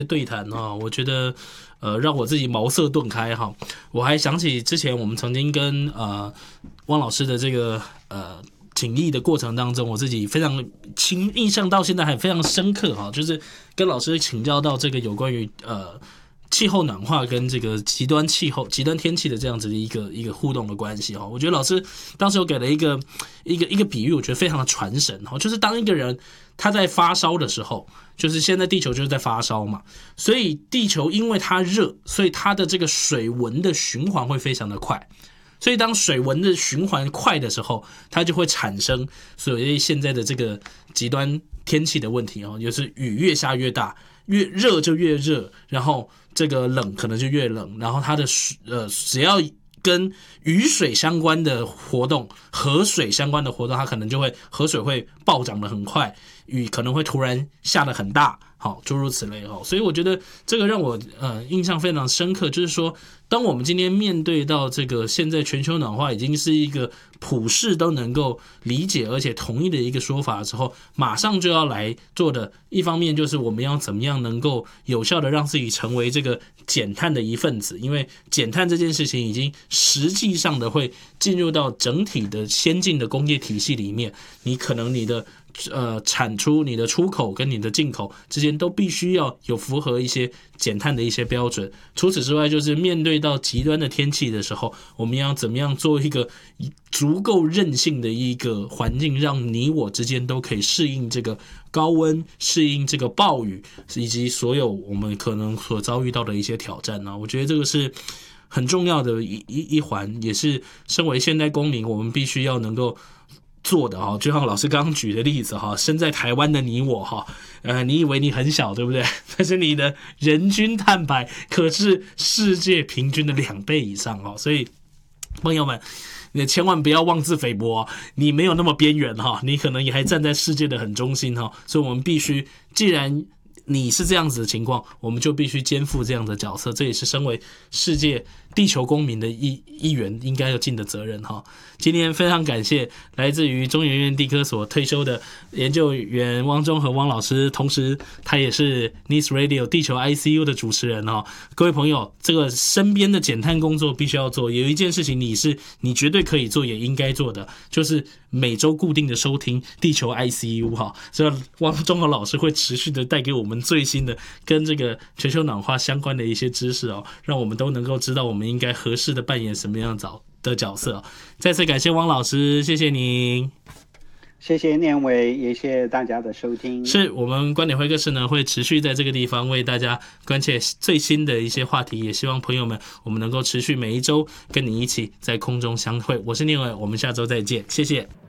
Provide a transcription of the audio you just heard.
对谈哈，我觉得让我自己茅塞顿开哈。我还想起之前我们曾经跟汪老师的这个请益的过程当中，我自己非常印象到现在还非常深刻哈，就是跟老师请教到这个有关于气候暖化跟这个极端气候、极端天气的这样子的一个互动的关系哈。我觉得老师当时有给了一个比喻，我觉得非常的传神哈，就是当一个人他在发烧的时候，就是现在地球就是在发烧嘛，所以地球因为它热，所以它的这个水温的循环会非常的快。所以当水温的循环快的时候，它就会产生所谓现在的这个极端天气的问题哦，就是雨越下越大，越热就越热，然后这个冷可能就越冷，然后它的只要跟雨水相关的活动、河水相关的活动，它可能就会河水会暴涨得很快，雨可能会突然下得很大，好，诸如此类哦。所以我觉得这个让我印象非常深刻，就是说，当我们今天面对到这个现在全球暖化已经是一个普世都能够理解而且同意的一个说法之后，马上就要来做的一方面就是我们要怎么样能够有效的让自己成为这个减碳的一份子，因为减碳这件事情已经实际上的会进入到整体的先进的工业体系里面，你可能你的产出、你的出口跟你的进口之间都必须要有符合一些减碳的一些标准。除此之外，就是面对到极端的天气的时候，我们要怎么样做一个足够韧性的一个环境，让你我之间都可以适应这个高温、适应这个暴雨，以及所有我们可能所遭遇到的一些挑战呢？我觉得这个是很重要的一环，也是身为现代公民我们必须要能够做的哈。就像老师刚刚举的例子哈，身在台湾的你我哈，你以为你很小对不对？但是你的人均碳排可是世界平均的2倍以上哈，所以朋友们，你千万不要妄自菲薄，你没有那么边缘哈，你可能也还站在世界的很中心哈，所以我们必须，既然你是这样子的情况，我们就必须肩负这样的角色，这也是身为世界地球公民的一员应该要尽的责任哈。今天非常感谢来自于中研院地科所退休的研究员汪中和汪老师，同时他也是 News Radio 地球 ICU 的主持人哈。各位朋友，这个身边的减碳工作必须要做，有一件事情你绝对可以做也应该做的，就是每周固定的收听地球 ICU 哈。所以汪中和老师会持续的带给我们最新的跟这个全球暖化相关的一些知识哦，让我们都能够知道我们应该合适的扮演什么样的角色。再次感谢汪老师，谢谢您。 谢谢念伟，也谢谢大家的收听。 是我们观点会客室呢，会持续在这个地方为大家关切最新的一些话题，也希望朋友们我们能够持续每一周跟你一起在空中相会。我是念伟，我们下周再见，谢谢。